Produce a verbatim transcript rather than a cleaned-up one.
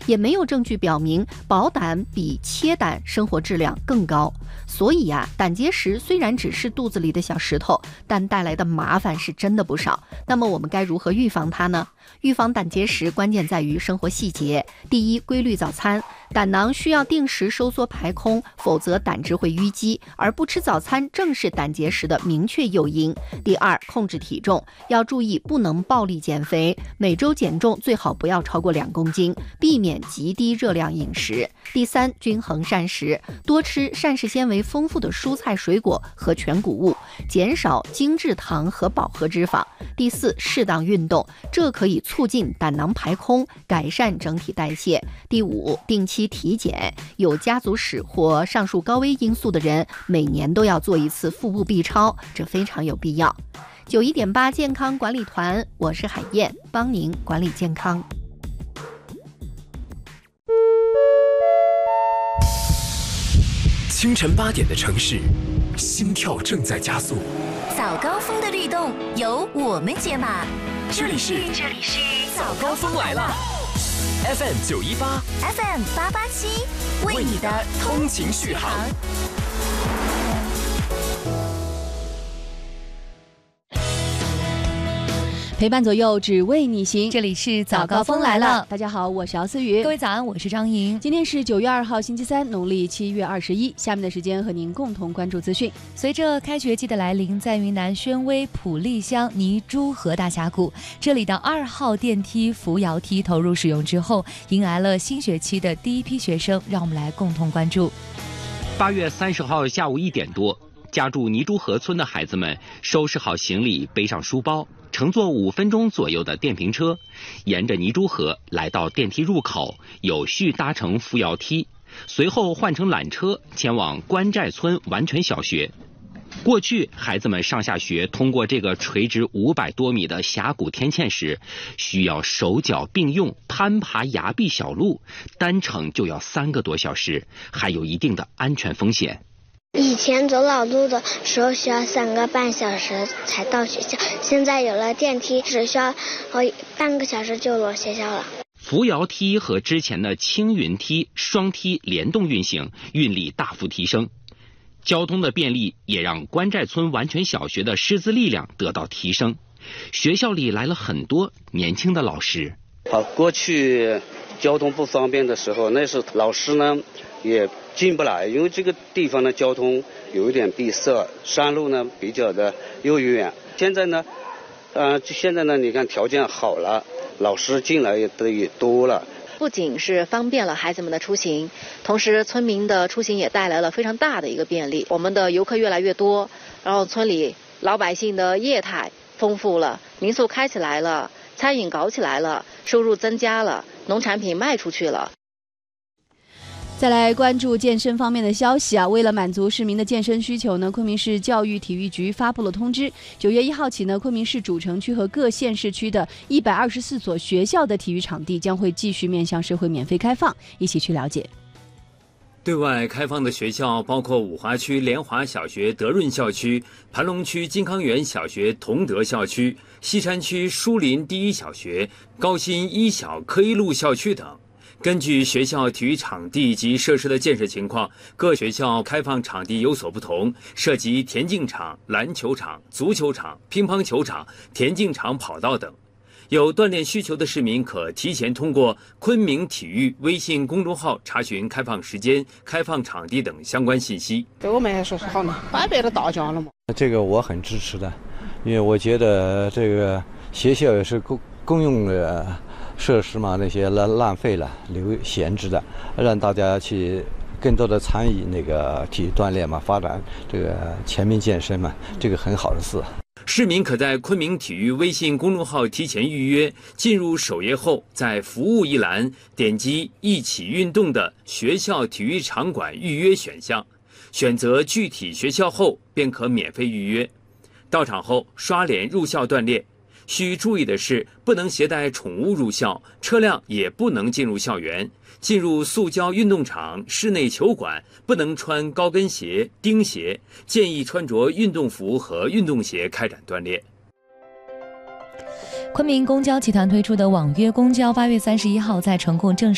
也没有证据表明保胆比切胆生活质量更高。所以呀、啊，胆结石虽然只是肚子里的小石头，但带来的麻烦是真的不少。那么我们该如何预防它呢？预防胆结石关键在于生活细节。第一，规律早餐，胆囊需要定时收缩排空，否则胆汁会淤积，而不吃早餐正是胆结石的明确诱因。第二，控制体重，要注意不能暴力减肥，每周减重最好不要超过两公斤，避免极低热量饮食。第三，均衡膳食，多吃膳食纤维丰富的蔬菜水果和全谷物，减少精制糖和饱和脂肪。第四，适当运动，这可以促进胆囊排空，改善整体代谢。第五，定期体检，有家族史或上述高危因素的人，每年都要做一次腹部 B 超，这非常有必要。九一点八健康管理团，我是海燕，帮您管理健康。 清晨八点的城市，心跳正在加速。 早高峰的律动由我们解码。 这里是这里是早高峰来了 ，F M 九一八 ，F M 八八七，为你的通勤续航。 陪伴左右，只为你行。 这里是早高峰来了， 大家好，我是姚思雨。 各位早安，我是张莹。 今天是九月二号，星期三，农历七月二十一。下面的时间和您共同关注资讯。 随着开学季的来临，在云南宣威普利乡泥珠河大峡谷，这里的二号电梯扶摇梯投入使用之后，迎来了新学期的第一批学生。让我们来共同关注。 八月三十号下午一点多，家住泥珠河村的孩子们收拾好行李，背上书包，乘坐五分钟左右的电瓶车，沿着泥珠河来到电梯入口，有序搭乘扶摇梯，随后换乘缆车前往关寨村完全小学。过去孩子们上下学通过这个垂直五百多米的峡谷天堑时，需要手脚并用攀爬崖壁小路，单程就要三个多小时，还有一定的安全风险。 以前走老路的时候需要三个半小时才到学校，现在有了电梯，只需要半个小时就落学校了。 扶摇梯和之前的青云梯双梯联动运行，运力大幅提升。交通的便利也让关寨村完全小学的师资力量得到提升。学校里来了很多年轻的老师。 好，过去交通不方便的时候，那时老师呢也进不来，因为这个地方的交通有一点闭塞，山路呢比较的又远。现在呢，呃，现在呢，你看条件好了，老师进来也的也多了。 不仅是方便了孩子们的出行，同时村民的出行也带来了非常大的一个便利。我们的游客越来越多，然后村里老百姓的业态丰富了，民宿开起来了，餐饮搞起来了，收入增加了，农产品卖出去了。 再来关注健身方面的消息啊，为了满足市民的健身需求呢，昆明市教育体育局发布了通知，九月一号起呢，昆明市主城区和各县市区的一百二十四所学校的体育场地将会继续面向社会免费开放，一起去了解。 对外开放的学校包括五华区联华小学德润校区、盘龙区金康园小学同德校区、西山区书林第一小学、高新一小科一路校区等。根据学校体育场地及设施的建设情况，各学校开放场地有所不同，涉及田径场、篮球场、足球场、乒乓球场、田径场跑道等。有锻炼需求的市民可提前通过昆明体育微信公众号查询开放时间、开放场地等相关信息。 对我们来说是好的，搬别的大家了嘛。 这个我很支持的，因为我觉得这个学校也是公公用的设施嘛，那些浪浪费了、留闲置的，让大家去更多的参与那个体育锻炼嘛，发展这个全民健身嘛，这个很好的事。 市民可在昆明体育微信公众号提前预约，进入首页后，在服务一栏点击“一起运动”的学校体育场馆预约选项，选择具体学校后便可免费预约。到场后刷脸入校锻炼。需注意的是，不能携带宠物入校，车辆也不能进入校园。进入塑胶运动场、室内球馆不能穿高跟鞋、钉鞋，建议穿着运动服和运动鞋开展锻炼。 昆明公交集团推出的网约公交八月三十一号在成功正式